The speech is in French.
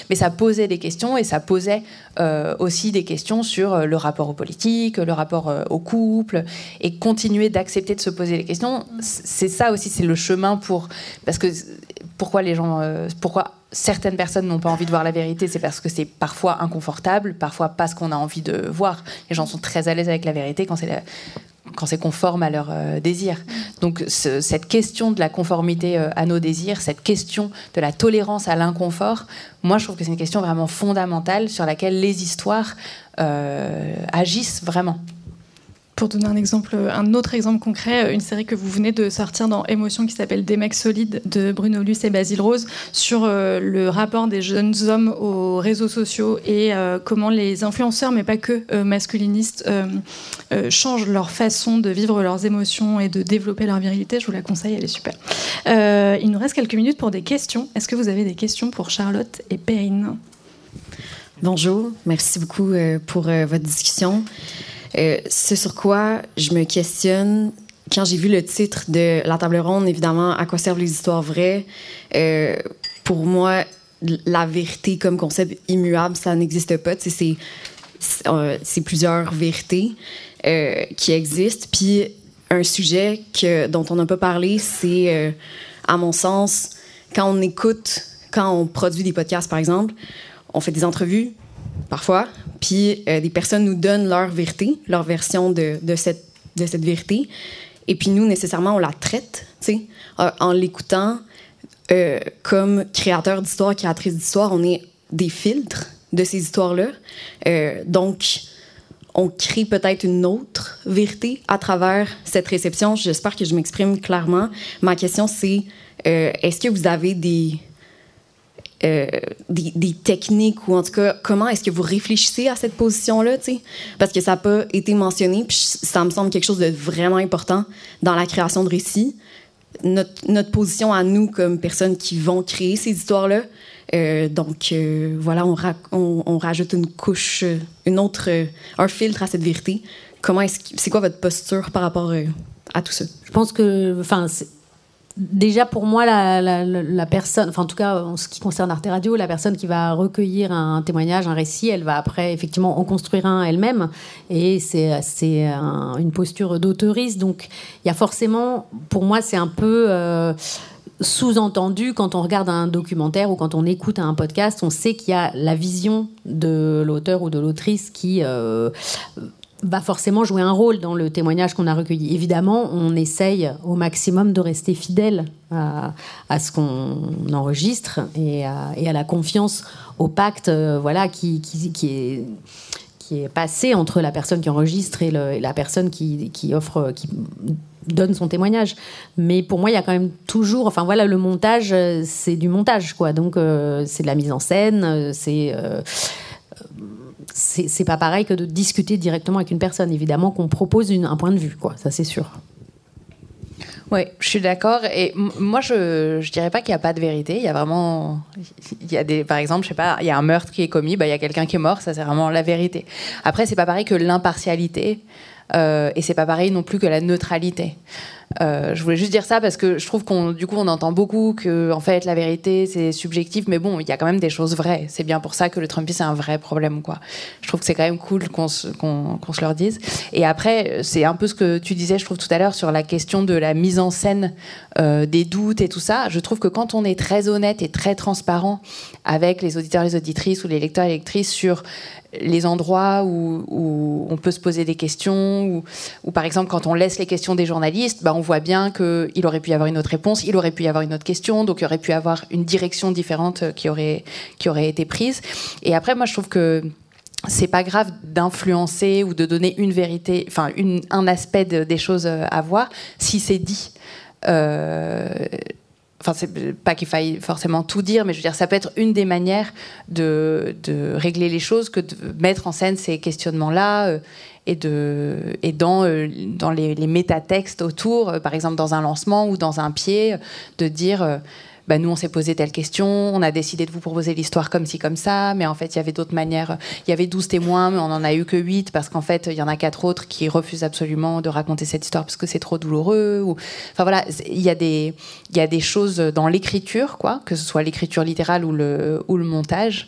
mais ça posait des questions et ça posait aussi des questions sur le rapport aux politiques, le rapport au couple, et continuer d'accepter de se poser les questions. C'est ça aussi, c'est le chemin parce que pourquoi certaines personnes n'ont pas envie de voir la vérité, c'est parce que c'est parfois inconfortable, parfois pas ce qu'on a envie de voir. Les gens sont très à l'aise avec la vérité quand c'est conforme à leurs désirs. Donc cette question de la conformité à nos désirs, cette question de la tolérance à l'inconfort, moi je trouve que c'est une question vraiment fondamentale sur laquelle les histoires agissent vraiment. Pour donner un autre exemple concret, une série que vous venez de sortir dans Émotion qui s'appelle Des mecs solides de Bruno Luce et Basile Rose sur le rapport des jeunes hommes aux réseaux sociaux et comment les influenceurs, mais pas que masculinistes, changent leur façon de vivre leurs émotions et de développer leur virilité. Je vous la conseille, elle est super. Il nous reste quelques minutes pour des questions. Est-ce que vous avez des questions pour Charlotte et Perrine ? Bonjour, merci beaucoup pour votre discussion. Ce sur quoi je me questionne quand j'ai vu le titre de la table ronde, évidemment, à quoi servent les histoires vraies? Pour moi, la vérité comme concept immuable, ça n'existe pas. C'est plusieurs vérités qui existent. Puis un sujet dont on n'a pas parlé, c'est, à mon sens, quand on produit des podcasts, par exemple, on fait des entrevues, parfois, puis des personnes nous donnent leur vérité, leur version de cette vérité, et puis nous, nécessairement, on la traite, tu sais, en l'écoutant. Comme créateur d'histoire, créatrice d'histoire, on est des filtres de ces histoires-là. Donc, on crée peut-être une autre vérité à travers cette réception. J'espère que je m'exprime clairement. Ma question, c'est, est-ce que vous avez des techniques, ou en tout cas, comment est-ce que vous réfléchissez à cette position-là, tu sais? Parce que ça n'a pas été mentionné, puis ça me semble quelque chose de vraiment important dans la création de récits. Notre position à nous, comme personnes qui vont créer ces histoires-là. Donc, voilà, on rajoute une couche, un filtre à cette vérité. C'est quoi votre posture par rapport à tout ça? Je pense que, déjà, pour moi, la personne, en tout cas, en ce qui concerne Arte Radio, la personne qui va recueillir un témoignage, un récit, elle va après, effectivement, en construire un elle-même. Et c'est une posture d'auteuriste. Donc, il y a forcément, pour moi, c'est un peu sous-entendu quand on regarde un documentaire ou quand on écoute un podcast, on sait qu'il y a la vision de l'auteur ou de l'autrice qui va forcément jouer un rôle dans le témoignage qu'on a recueilli. Évidemment, on essaye au maximum de rester fidèle à ce qu'on enregistre et à la confiance, au pacte qui est passé entre la personne qui enregistre et la personne qui donne son témoignage. Mais pour moi, il y a quand même toujours... le montage, c'est du montage, quoi. Donc, c'est de la mise en scène, c'est pas pareil que de discuter directement avec une personne. Évidemment qu'on propose un point de vue, quoi. Ça, c'est sûr. Oui, je suis d'accord. Et moi, je dirais pas qu'il n'y a pas de vérité. Il y a vraiment... par exemple, je sais pas, il y a un meurtre qui est commis, il y a quelqu'un qui est mort, ça, c'est vraiment la vérité. Après, c'est pas pareil que l'impartialité, et c'est pas pareil non plus que la neutralité. Je voulais juste dire ça parce que je trouve on entend beaucoup que en fait la vérité c'est subjectif, mais bon, il y a quand même des choses vraies. C'est bien pour ça que le Trumpisme c'est un vrai problème, quoi. Je trouve que c'est quand même cool qu'on se leur dise. Et après, c'est un peu ce que tu disais, je trouve, tout à l'heure sur la question de la mise en scène des doutes et tout ça. Je trouve que quand on est très honnête et très transparent avec les auditeurs, les auditrices ou les lecteurs et lectrices sur les endroits où on peut se poser des questions, ou par exemple quand on laisse les questions des journalistes, on voit bien qu'il aurait pu y avoir une autre réponse, il aurait pu y avoir une autre question, donc il aurait pu y avoir une direction différente qui aurait été prise. Et après, moi je trouve que c'est pas grave d'influencer ou de donner une vérité, un aspect des choses à voir, si c'est dit. C'est pas qu'il faille forcément tout dire, mais je veux dire, ça peut être une des manières de régler les choses que de mettre en scène ces questionnements-là et dans les métatextes autour, par exemple dans un lancement ou dans un pied, de dire nous on s'est posé telle question, on a décidé de vous proposer l'histoire comme ci comme ça, mais en fait il y avait d'autres manières, il y avait 12 témoins mais on en a eu que 8 parce qu'en fait il y en a 4 autres qui refusent absolument de raconter cette histoire parce que c'est trop douloureux, il y a des choses dans l'écriture, quoi, que ce soit l'écriture littérale ou le montage,